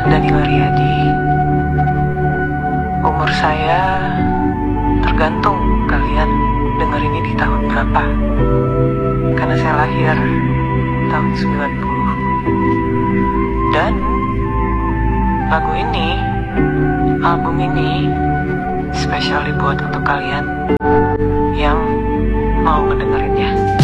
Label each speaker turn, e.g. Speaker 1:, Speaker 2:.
Speaker 1: Danila Riyadi. Umur saya tergantung kalian denger ini di tahun berapa, karena saya lahir tahun 90. Dan lagu ini, album ini spesial dibuat untuk kalian yang mau ngedengerinnya.